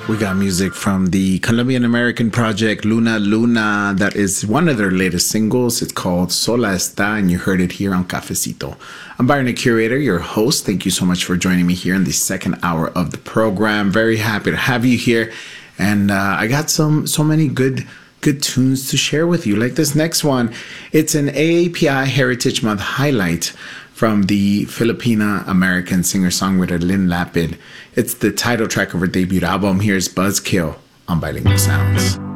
We got music from the Colombian American project Luna Luna. That is one of their latest singles. It's called Sola Está, and you heard it here on Cafecito. I'm Byron, the curator, your host. Thank you so much for joining me here in the second hour of the program. Very happy to have you here. And I got so many good tunes to share with you. Like this next one, it's an AAPI Heritage Month highlight from the Filipina-American singer-songwriter Lynn Lapid. It's the title track of her debut album. Here's Buzzkill on Bilingual Sounds.